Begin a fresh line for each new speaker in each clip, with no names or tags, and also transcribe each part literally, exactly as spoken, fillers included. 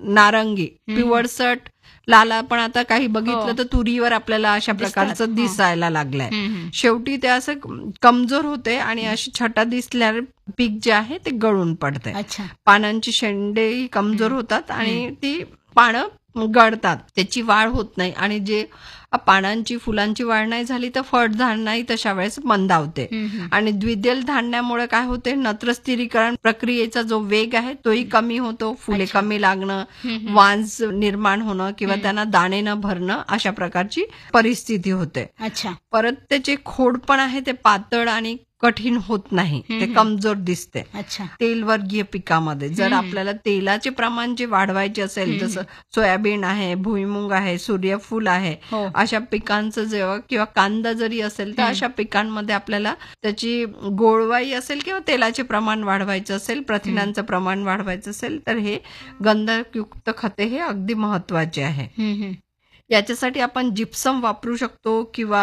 नारंगी, पिवळसट, लाला पण आता काही बघितलं तर तुरीवर आपल्याला अशा प्रकारचं दिसायला लागलंय. शेवटी ते असं कमजोर होते आणि अशी छटा दिसल्यावर पीक जे आहे ते गळून पडते. पानांची शेंडेही कमजोर होतात आणि ती पानं गळतात, त्याची वाढ होत नाही आणि जे पानांची फुलांची वाढ नाही झाली तर फळधारणाही तशा वेळेस मंदावते. आणि द्विदल धान्यामुळे काय होते, नत्र स्थिरीकरण प्रक्रियेचा जो वेग आहे तोही कमी होतो, फुले कमी लागणं, वांज निर्माण होणं किंवा त्यांना दाणे न भरणं अशा प्रकारची परिस्थिती होते. परत त्याचे खोड पण आहे ते पातळ आणि कठीण होत नाही, ते कमजोर दिसते. तेलवर्गीय पिकामध्ये जर आपल्याला तेलाचे प्रमाण जे वाढवायचे असेल, जसं सोयाबीन आहे, भुईमुंग आहे, सूर्यफूल आहे, अशा पिकांचं जेव्हा किंवा कांदा जरी असेल तर अशा पिकांमध्ये आपल्याला त्याची गोळवाई असेल किंवा तेलाचे प्रमाण वाढवायचं असेल, प्रथिनांचं प्रमाण वाढवायचं असेल तर हे गंधकयुक्त खते हे अगदी महत्वाचे आहे. याच्यासाठी आपण जिप्सम वापरू शकतो किंवा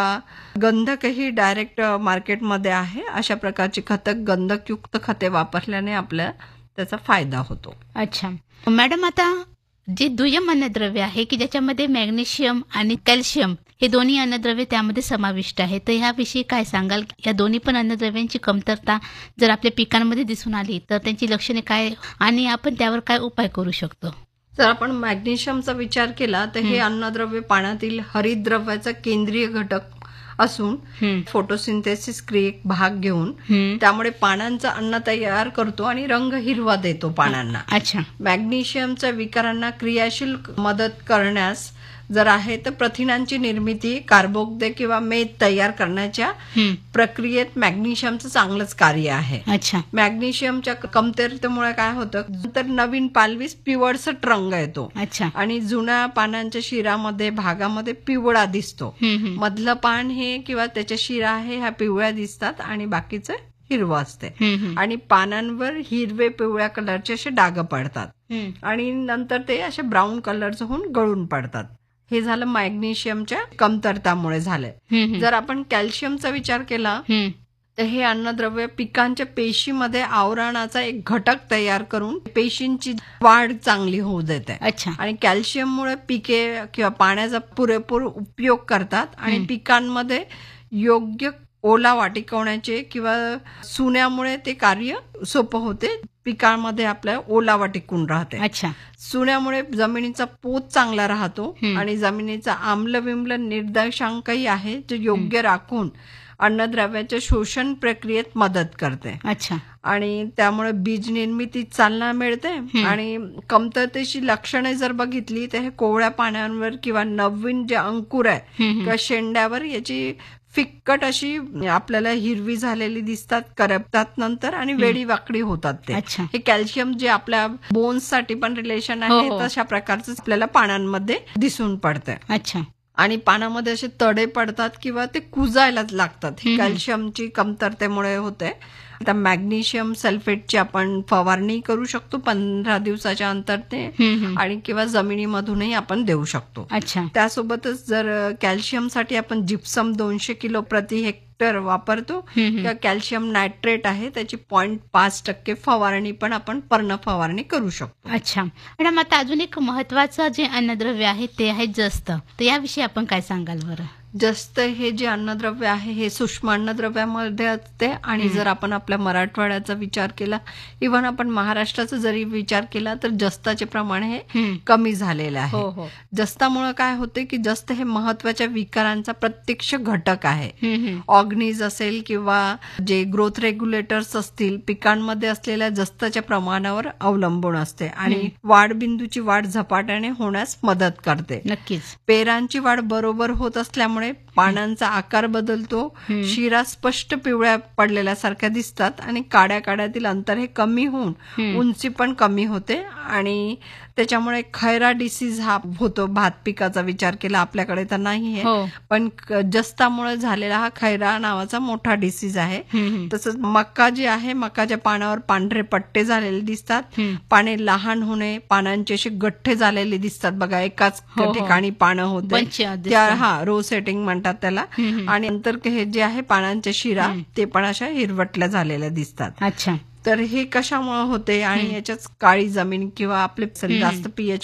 गंधकही डायरेक्ट मार्केटमध्ये आहे. अशा प्रकारची खतं गंधकयुक्त खते वापरल्याने आपल्याला त्याचा फायदा होतो.
अच्छा मॅडम, आता जे दुय्यम अन्नद्रव्य आहे की ज्याच्यामध्ये मॅग्नेशियम आणि कॅल्शियम हे दोन्ही अन्नद्रव्य त्यामध्ये समाविष्ट आहे, तर ह्याविषयी काय सांगाल? या दोन्ही पण अन्नद्रव्यांची कमतरता जर आपल्या पिकांमध्ये दिसून आली तर त्यांची लक्षणे काय आणि आपण त्यावर काय उपाय करू शकतो?
जर आपण मॅग्नेशियमचा विचार केला तर हे अन्नद्रव्य पाण्यातील हरितद्रव्याचा केंद्रीय घटक असून फोटोसिंथेसिस क्रियेत भाग घेऊन त्यामुळे पानांचं अन्न तयार करतो आणि रंग हिरवा देतो पानांना.
अच्छा.
मॅग्नेशियमच्या विकारांना क्रियाशील मदत करण्यास जर आहे तर प्रथिनांची निर्मिती, कार्बोदके किंवा मेद तयार करण्याच्या प्रक्रियेत मॅग्नेशियमचं चांगलंच कार्य आहे.
अच्छा.
मॅग्नेशियमच्या कमतरतेमुळे काय होतं तर नवीन पालवीस पिवळसट रंग येतो.
अच्छा.
आणि जुन्या पानांच्या शिरामध्ये भागामध्ये पिवळा दिसतो. मधलं पान हे किंवा त्याच्या शिरा आहे ह्या पिवळ्या दिसतात आणि बाकीचं हिरवं असते. आणि पानांवर हिरवे पिवळ्या कलरचे असे डाग पडतात आणि नंतर ते असे ब्राऊन कलरचे होऊन गळून पडतात. हे झालं मॅग्नेशियमच्या कमतरतामुळे झालंय. जर आपण कॅल्शियमचा विचार केला तर हे अन्नद्रव्य पिकांच्या पेशीमध्ये आवरणाचा एक घटक तयार करून पेशींची वाढ चांगली होऊ देते.
अच्छा.
आणि कॅल्शियममुळे पिके किंवा पाण्याचा पुरेपूर उपयोग करतात आणि पिकांमध्ये योग्य ओलावा टिकवण्याचे किंवा सुण्यामुळे ते कार्य सोपं होते. पिकांमध्ये आपल्या ओलावा टिकून राहते.
अच्छा.
सुण्यामुळे जमिनीचा पोत चांगला राहतो आणि जमिनीचा आम्ल विम्ल निर्देशांकही आहे जे योग्य राखून अन्नद्रव्याच्या शोषण प्रक्रियेत मदत करते.
अच्छा.
आणि त्यामुळे बीज निर्मितीत चालना मिळते. आणि कमतरतेची लक्षणे जर बघितली तर हे कोवळ्या पानांवर किंवा नवीन जे अंकुर आहे किंवा शेंड्यावर याची फिक्कट अशी आपल्याला हिरवी झालेली दिसतात, करपतात नंतर आणि वेडी वाकडी होतात ते. हे कॅल्शियम जे आपल्या बोन्स साठी पण रिलेशन आहे तशा प्रकारचं आपल्याला पानांमध्ये दिसून पडतंय.
अच्छा.
आणि पानामध्ये असे तडे पडतात किंवा ते कुजायलाच लागतात. हे कॅल्शियमची कमतरतेमुळे होते. आता मॅग्नेशियम सल्फेटची आपण फवारणी करू शकतो पंधरा दिवसाच्या अंतराने आणि किंवा जमिनीमधूनही आपण देऊ शकतो.
अच्छा.
त्यासोबतच जर कॅल्शियमसाठी आपण जिप्सम दोनशे किलो प्रति हेक्टर वापरतो किंवा कॅल्शियम नायट्रेट आहे त्याची पॉईंट पाच टक्के फवारणी पण आपण पर्ण फवारणी करू शकतो.
अच्छा मॅडम, आता अजून एक महत्वाचं जे अन्नद्रव्य आहे ते आहे जस्त, तर याविषयी आपण काय सांगाल बरं?
जस्त हे जे अन्नद्रव्य आहे हे सूक्ष्म अन्नद्रव्यामध्ये असते आणि जर आपण आपल्या मराठवाड्याचा विचार केला, इव्हन आपण महाराष्ट्राचा जरी विचार केला तर जस्ताचे प्रमाण हे कमी झालेलं आहे. जस्तामुळे काय होते की जस्त हे महत्वाच्या विकारांचा प्रत्यक्ष घटक आहे. ऑर्गनीज असेल किंवा जे ग्रोथ रेग्युलेटर्स असतील पिकांमध्ये असलेल्या जस्ताच्या प्रमाणावर अवलंबून असते आणि वाढबिंदूची वाढ झपाट्याने होण्यास मदत करते.
नक्कीच.
पेरांची वाढ बरोबर होत असल्यामुळे पानांचा आकार बदलतो, शिरा स्पष्ट पिवळ्या पडलेल्यासारख्या दिसतात आणि काड्या काड्यातील अंतर हे कमी होऊन उंची पण कमी होते आणि त्याच्यामुळे खैरा डिसीज हा होतो. भात पिकाचा विचार केला आपल्याकडे तर नाही आहे, पण जस्तामुळे झालेला हा खैरा नावाचा मोठा डिसीज आहे. तसंच मका जी आहे, मकाच्या पानावर पांढरे पट्टे झालेले दिसतात, पाने लहान होणे, पानांचे असे गठ्ठे झालेले दिसतात बघा, एकाच ठिकाणी पानं होते त्या, हा रो सेटिंग म्हणतात त्याला. आणि नंतर हे जे आहे पानांच्या शिरा ते पण अशा हिरवटल्या झालेल्या दिसतात.
अच्छा.
तर हे कशामुळे होते आणि याच्याच काळी जमीन किंवा आपले जास्त पीएच